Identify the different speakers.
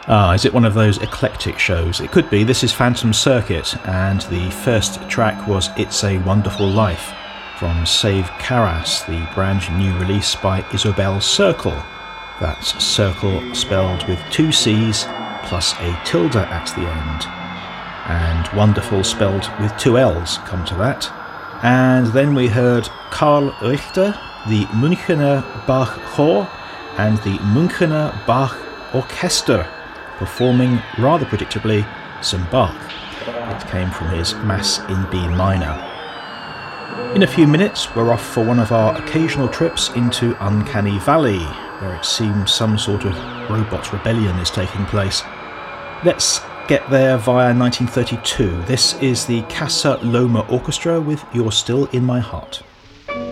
Speaker 1: Ah, is it one of those eclectic shows? It could be. This is Phantom Circuit, and the first track was It's a Wonderful Life from Save Karas, the brand new release by Isobel Circle. That's Circle spelled with 2 C's plus a tilde at the end. And Wonderful spelled with 2 L's, come to that. And then we heard Karl Richter, the Münchener Bach Chor and the Münchener Bach Orchester, performing rather predictably some Bach. It came from his Mass in B minor. In a few minutes we're off for one of our occasional trips into Uncanny Valley, where it seems some sort of robot rebellion is taking place. Let's get there via 1932. This is the Casa Loma Orchestra with You're Still in My Heart.